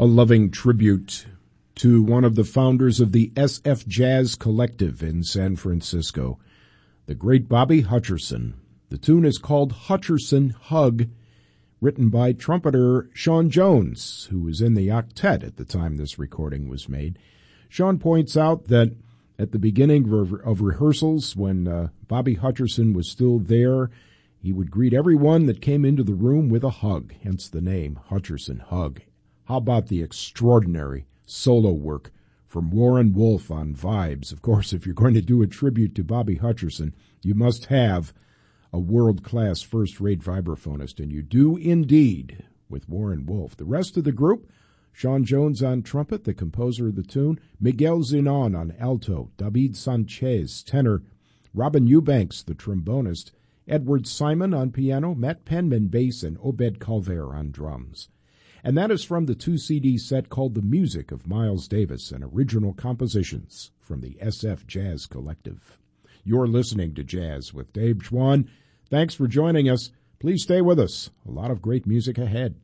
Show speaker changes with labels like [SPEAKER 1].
[SPEAKER 1] A loving tribute to one of the founders of the SF Jazz Collective in San Francisco, the great Bobby Hutcherson. The tune is called Hutcherson Hug, written by trumpeter Sean Jones, who was in the octet at the time this recording was made. Sean points out that at the beginning of rehearsals, when Bobby Hutcherson was still there, he would greet everyone that came into the room with a hug, hence the name Hutcherson Hug. How about the extraordinary solo work from Warren Wolf on Vibes? Of course, if you're going to do a tribute to Bobby Hutcherson, you must have a world-class first-rate vibraphonist, and you do indeed with Warren Wolf. The rest of the group, Sean Jones on trumpet, the composer of the tune, Miguel Zenon on alto, David Sanchez, tenor, Robin Eubanks, the trombonist, Edward Simon on piano, Matt Penman bass, and Obed Calver on drums. And that is from the 2-CD set called The Music of Miles Davis and Original Compositions from the SF Jazz Collective. You're listening to Jazz with Dave Schwann. Thanks for joining us. Please stay with us. A lot of great music ahead.